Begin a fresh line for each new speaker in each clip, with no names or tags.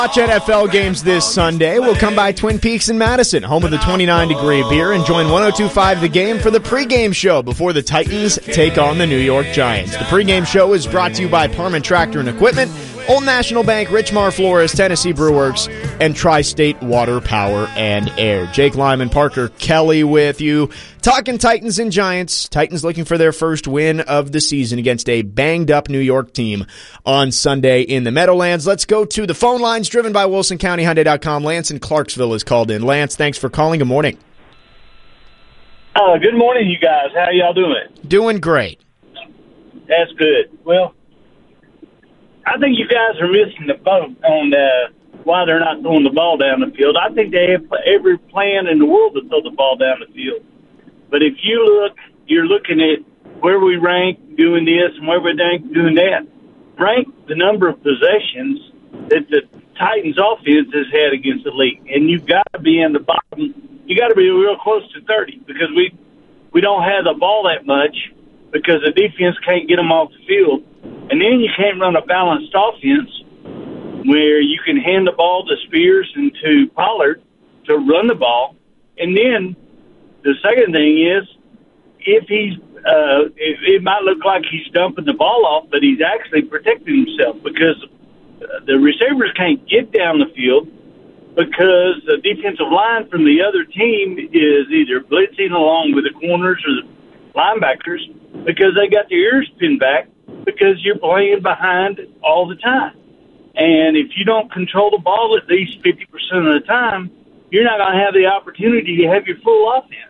Watch NFL games this Sunday. We'll come by Twin Peaks in Madison, home of the 29-degree beer, and join 102.5 The Game for the pregame show before the Titans take on the New York Giants. The pregame show is brought to you by Parman Tractor and Equipment, Old National Bank, Richmar Flores, Tennessee Brewworks, and Tri-State Water, Power, and Air. Jake Lyman, Parker Kelly with you. Talking Titans and Giants. Titans looking for their first win of the season against a banged-up New York team on Sunday in the Meadowlands. Let's go to the phone lines driven by WilsonCountyHyundai.com. Lance in Clarksville is called in. Lance, thanks for calling. Good morning.
Good morning, you guys. How y'all doing?
Doing great.
That's good. Well, I think you guys are missing the boat on why they're not throwing the ball down the field. I think they have every plan in the world to throw the ball down the field. But if you look, you're looking at where we rank doing this and where we rank doing that. Rank the number of possessions that the Titans offense has had against the league. And you've got to be in the bottom. You got to be real close to 30 because we don't have the ball that much because the defense can't get them off the field. And then you can't run a balanced offense where you can hand the ball to Spears and to Pollard to run the ball. And then the second thing is if he's it might look like he's dumping the ball off, but he's actually protecting himself because the receivers can't get down the field because the defensive line from the other team is either blitzing along with the corners or the linebackers because they got their ears pinned back because you're playing behind all the time. And if you don't control the ball at least 50% of the time, you're not going to have the opportunity to have your full offense.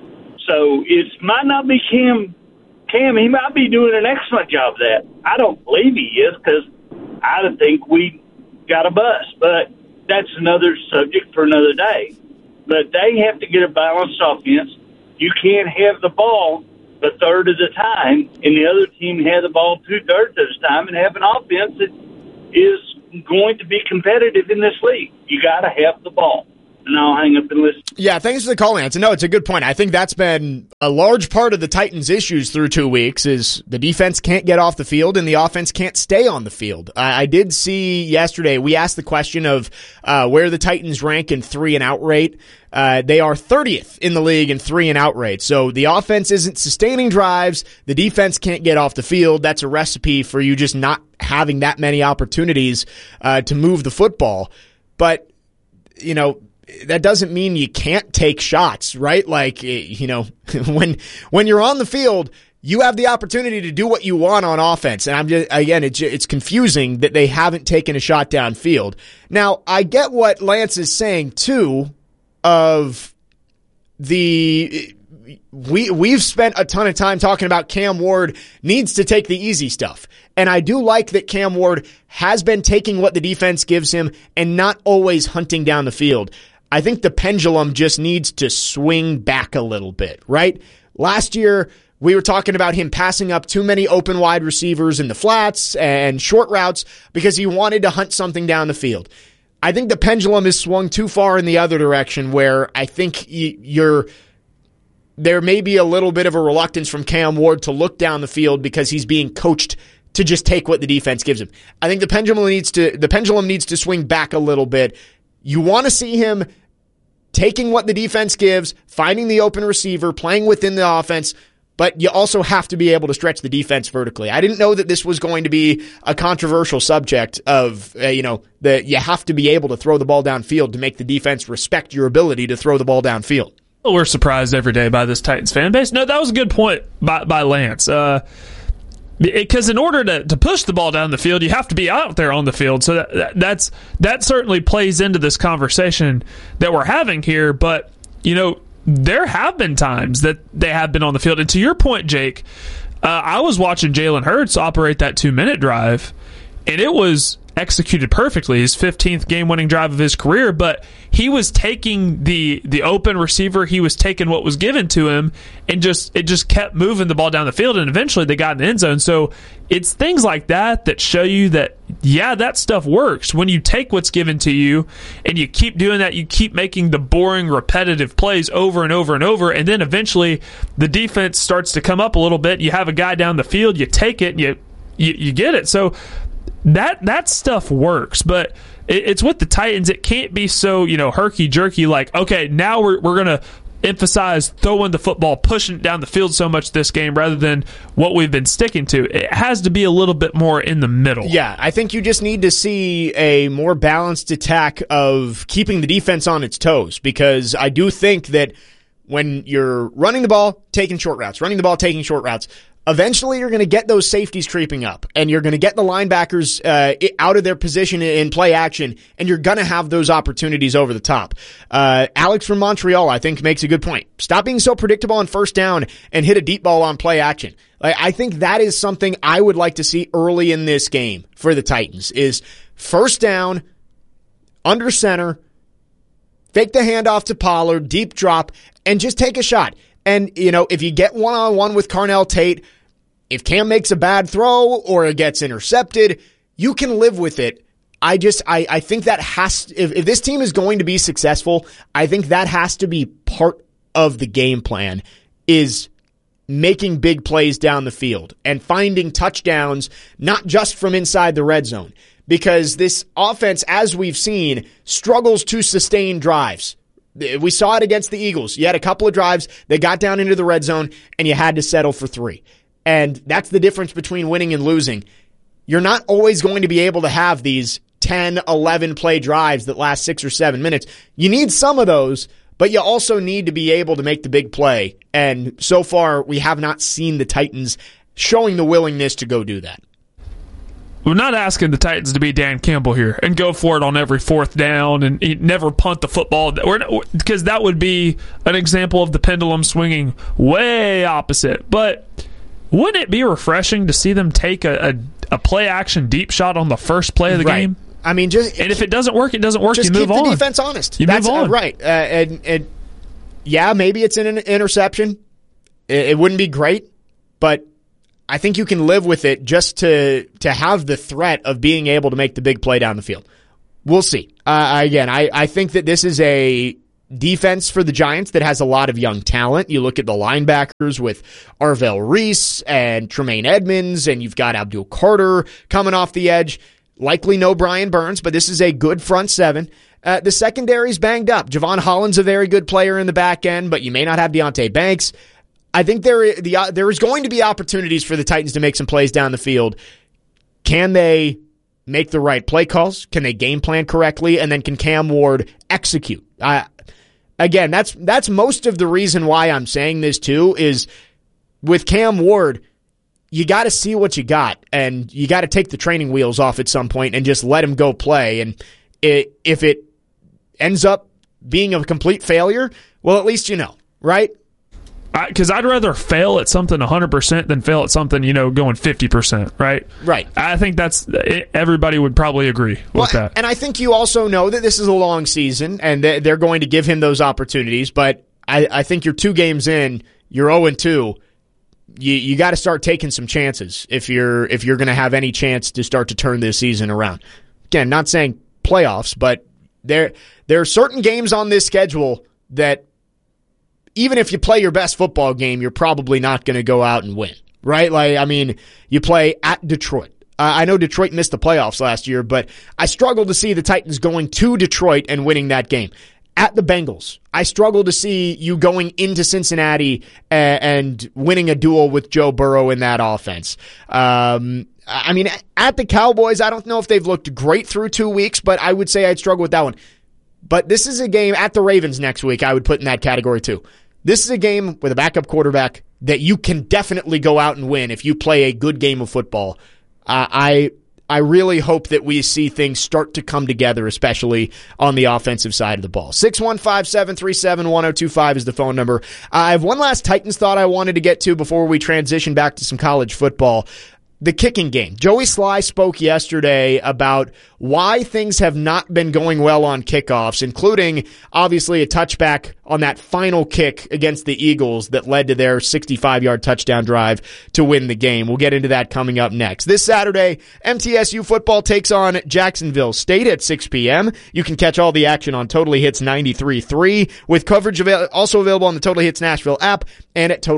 So it might not be Cam. He might be doing an excellent job of that. I don't believe he is because I think we got a bust. But that's another subject for another day. But they have to get a balanced offense. You can't have the ball a third of the time, and the other team has the ball 2/3 of the time, and have an offense that is going to be competitive in this league. You got to have the ball. And I'll hang up and listen.
Yeah, thanks for the call, Lance. No, it's a good point. I think that's been a large part of the Titans' issues through 2 weeks is the defense can't get off the field and the offense can't stay on the field. I did see yesterday, we asked the question of where the Titans rank in 3-and-out rate. They are 30th in the league in 3-and-out rate. So the offense isn't sustaining drives. The defense can't get off the field. That's a recipe for you just not having that many opportunities to move the football. But, you know, that doesn't mean you can't take shots, right? Like, you know, when you're on the field, you have the opportunity to do what you want on offense. And I'm just, again, it's confusing that they haven't taken a shot downfield. Now, I get what Lance is saying too of we've spent a ton of time talking about Cam Ward needs to take the easy stuff. And I do like that Cam Ward has been taking what the defense gives him and not always hunting down the field. I think the pendulum just needs to swing back a little bit, right? Last year, we were talking about him passing up too many open wide receivers in the flats and short routes because he wanted to hunt something down the field. I think the pendulum is swung too far in the other direction where I think there may be a little bit of a reluctance from Cam Ward to look down the field because he's being coached to just take what the defense gives him. I think the pendulum needs to swing back a little bit. You want to see him taking what the defense gives, finding the open receiver, playing within the offense, but you also have to be able to stretch the defense vertically. I didn't know that this was going to be a controversial subject of, that you have to be able to throw the ball downfield to make the defense respect your ability to throw the ball downfield.
Well, we're surprised every day by this Titans fan base. No, that was a good point by Lance. Because in order to push the ball down the field, you have to be out there on the field. So that certainly plays into this conversation that we're having here. But, there have been times that they have been on the field. And to your point, Jake, I was watching Jalen Hurts operate that 2-minute drive, and it was executed perfectly, his 15th game-winning drive of his career, but he was taking the open receiver, he was taking what was given to him, and it just kept moving the ball down the field, and eventually they got in the end zone. So it's things like that show you that, yeah, that stuff works. When you take what's given to you and you keep doing that, you keep making the boring, repetitive plays over and over and over, and then eventually the defense starts to come up a little bit, you have a guy down the field, you take it, and you get it. So that stuff works, but it's with the Titans. It can't be so, herky-jerky like, okay, now we're going to emphasize throwing the football, pushing it down the field so much this game rather than what we've been sticking to. It has to be a little bit more in the middle.
Yeah, I think you just need to see a more balanced attack of keeping the defense on its toes, because I do think that when you're running the ball, taking short routes, eventually you're going to get those safeties creeping up, and you're going to get the linebackers out of their position in play action, and you're going to have those opportunities over the top. Alex from Montreal, I think, makes a good point. Stop being so predictable on first down and hit a deep ball on play action. I think that is something I would like to see early in this game for the Titans, is first down, under center, fake the handoff to Pollard, deep drop, and just take a shot. And, if you get one-on-one with Carnell Tate, if Cam makes a bad throw or it gets intercepted, you can live with it. I think that if this team is going to be successful, I think that has to be part of the game plan, is making big plays down the field and finding touchdowns, not just from inside the red zone. Because this offense, as we've seen, struggles to sustain drives. We saw it against the Eagles. You had a couple of drives that got down into the red zone, and you had to settle for 3. And that's the difference between winning and losing. You're not always going to be able to have these 10, 11 play drives that last 6 or 7 minutes. You need some of those, but you also need to be able to make the big play. And so far, we have not seen the Titans showing the willingness to go do that.
We're not asking the Titans to be Dan Campbell here and go for it on every fourth down and never punt the football, because that would be an example of the pendulum swinging way opposite. But wouldn't it be refreshing to see them take a play-action deep shot on the first play of the game?
I mean,
and if it doesn't work, it doesn't work.
Just
you move on.
keep the defense honest.
Move on.
Right. And yeah, maybe it's an interception. It wouldn't be great, but I think you can live with it just to have the threat of being able to make the big play down the field. We'll see. I think that this is a defense for the Giants that has a lot of young talent. You look at the linebackers with Arvell Reese and Tremaine Edmonds, and you've got Abdul Carter coming off the edge. Likely no Brian Burns, but this is a good front seven. The secondary's banged up. Javon Holland's a very good player in the back end, but you may not have Deonte Banks. I think there is going to be opportunities for the Titans to make some plays down the field. Can they make the right play calls? Can they game plan correctly? And then can Cam Ward execute? Again, that's most of the reason why I'm saying this too, is with Cam Ward, you got to see what you got, and you got to take the training wheels off at some point and just let him go play. And if it ends up being a complete failure, well, at least you know, right?
Because I'd rather fail at something 100% than fail at something, going 50%, right?
Right.
I think everybody would probably agree with that.
And I think you also know that this is a long season, and they're going to give him those opportunities, but I think you're 2 games in, you're 0-2. You got to start taking some chances if you're going to have any chance to start to turn this season around. Again, not saying playoffs, but there are certain games on this schedule that even if you play your best football game, you're probably not going to go out and win, right? You play at Detroit. I know Detroit missed the playoffs last year, but I struggle to see the Titans going to Detroit and winning that game. At the Bengals, I struggle to see you going into Cincinnati and winning a duel with Joe Burrow in that offense. At the Cowboys, I don't know if they've looked great through 2 weeks, but I would say I'd struggle with that one. But this is a game at the Ravens next week I would put in that category too. This is a game with a backup quarterback that you can definitely go out and win if you play a good game of football. I really hope that we see things start to come together, especially on the offensive side of the ball. 615-737-1025 is the phone number. I have one last Titans thought I wanted to get to before we transition back to some college football. The kicking game. Joey Sly spoke yesterday about why things have not been going well on kickoffs, including obviously a touchback on that final kick against the Eagles that led to their 65-yard touchdown drive to win the game. We'll get into that coming up next. This Saturday, MTSU football takes on Jacksonville State at 6 p.m. You can catch all the action on Totally Hits 93.3 with coverage also available on the Totally Hits Nashville app and at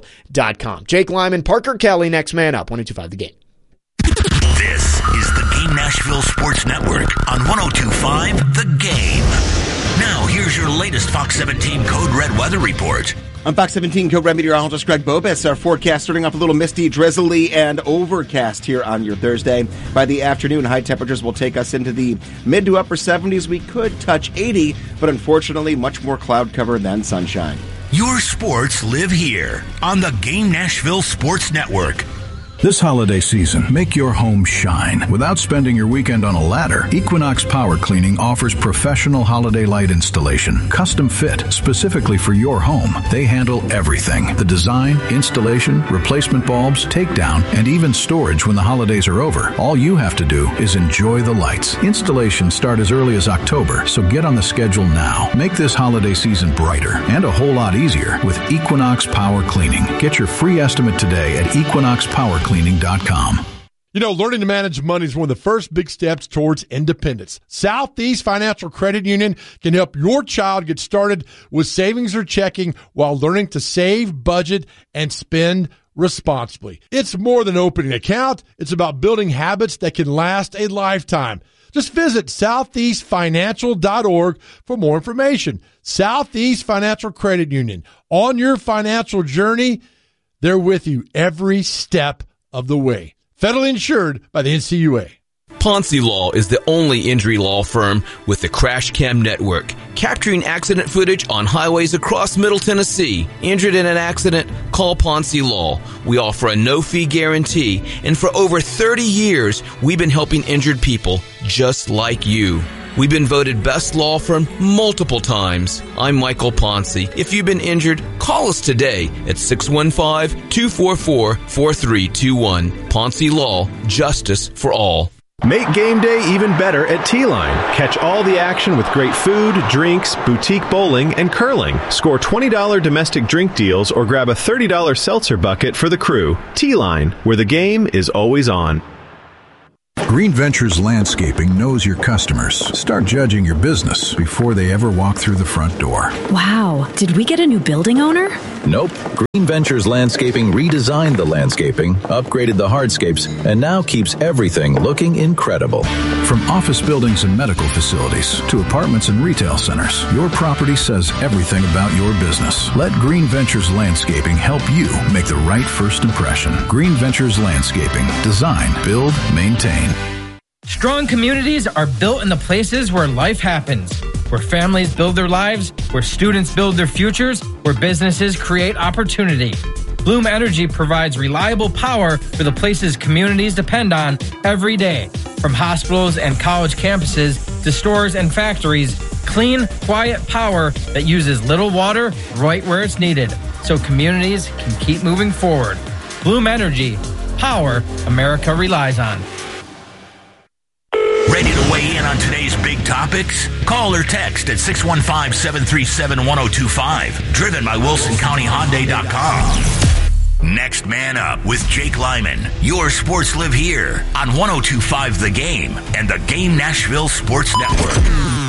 TotallyHitsNashville.com. Jake Lyman, Parker Kelly, next man up. 102.5 The Game.
This is the Game Game Nashville Sports Network on 102.5 The Game. Now, here's your latest Fox 17 Code Red weather report.
I'm Fox 17 Code Red meteorologist Greg Bobis. Our forecast starting off a little misty, drizzly, and overcast here on your Thursday. By the afternoon, high temperatures will take us into the mid to upper 70s. We could touch 80, but unfortunately, much more cloud cover than sunshine.
Your sports live here on the Game Nashville Sports Network.
This holiday season, make your home shine. Without spending your weekend on a ladder, Equinox Power Cleaning offers professional holiday light installation, custom fit, specifically for your home. They handle everything. The design, installation, replacement bulbs, takedown, and even storage when the holidays are over. All you have to do is enjoy the lights. Installations start as early as October, so get on the schedule now. Make this holiday season brighter and a whole lot easier with Equinox Power Cleaning. Get your free estimate today at equinoxpowercleaning.com.
You know, learning to manage money is one of the first big steps towards independence. Southeast Financial Credit Union can help your child get started with savings or checking while learning to save, budget, and spend responsibly. It's more than opening an account. It's about building habits that can last a lifetime. Just visit southeastfinancial.org for more information. Southeast Financial Credit Union. On your financial journey, they're with you every step of the way. Federally insured by the NCUA.
Ponce Law is the only injury law firm with the Crash Cam Network, capturing accident footage on highways across Middle Tennessee. Injured in an accident? Call Ponce Law. We offer a no-fee guarantee, and for over 30 years, we've been helping injured people just like you. We've been voted best law firm multiple times. I'm Michael Ponce. If you've been injured, call us today at 615-244-4321. Ponce Law, justice for all.
Make game day even better at T-Line. Catch all the action with great food, drinks, boutique bowling, and curling. Score $20 domestic drink deals or grab a $30 seltzer bucket for the crew. T-Line, where the game is always on.
Green Ventures Landscaping knows your customers. Start judging your business before they ever walk through the front door.
Wow, did we get a new building owner?
Nope. Green Ventures Landscaping redesigned the landscaping, upgraded the hardscapes, and now keeps everything looking incredible.
From office buildings and medical facilities to apartments and retail centers, your property says everything about your business. Let Green Ventures Landscaping help you make the right first impression. Green Ventures Landscaping. Design, build, maintain.
Strong communities are built in the places where life happens, where families build their lives, where students build their futures, where businesses create opportunity. Bloom Energy provides reliable power for the places communities depend on every day. From hospitals and college campuses to stores and factories, clean, quiet power that uses little water right where it's needed, so communities can keep moving forward. Bloom Energy, power America relies on.
Ready to weigh in on today's big topics? Call or text at 615-737-1025. Driven by WilsonCountyHyundai.com. Next Man Up with Jake Lyman. Your sports live here on 102.5 The Game and the Game Nashville Sports Network.